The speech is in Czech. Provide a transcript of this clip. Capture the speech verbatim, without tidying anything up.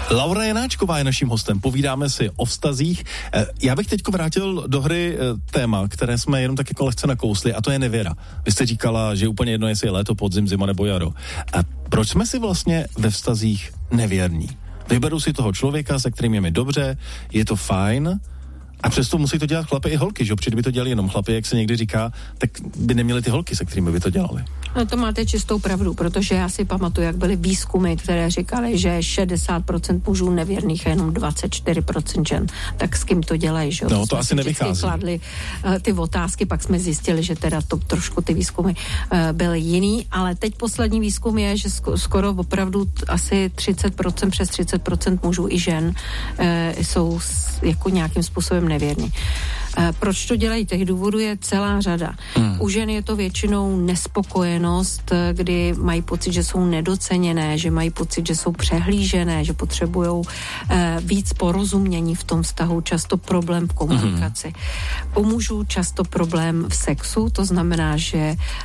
Laura Janáčková je naším hostem, povídáme si o vztazích. Já bych teďko vrátil do hry téma, které jsme jenom tak jako lehce nakousli, a to je nevěra. Vy jste říkala, že úplně jedno, jestli je léto, podzim, zima nebo jaro. A proč jsme si vlastně ve vztazích nevěrní? Vyberu si toho člověka, se kterým je mi dobře, je to fajn, a přesto musí to dělat chlapi i holky, že? Protože kdyby to dělali jenom chlapi, jak se někdy říká, tak by neměli ty holky, se kterými by to dělali. No to máte čistou pravdu, protože já si pamatuju, jak byly výzkumy, které říkaly, že šedesát procent mužů nevěrných a jenom dvacet čtyři procent žen. Tak s kým to dělají, že? No, to asi nevychází. Kladli uh, ty otázky, pak jsme zjistili, že teda to trošku ty výzkumy uh, byly jiný, ale teď poslední výzkum je, že sk- skoro opravdu t- asi třicet procent, přes třicet procent mužů i žen uh, jsou s, jako nějakým způsobem nevěrní. Uh, proč to dělají? Těch důvodů je celá řada. Hmm. U žen je to většinou nespokojenost, kdy mají pocit, že jsou nedoceněné, že mají pocit, že jsou přehlížené, že potřebují uh, víc porozumění v tom vztahu, často problém v komunikaci. Hmm. U mužů často problém v sexu, to znamená, že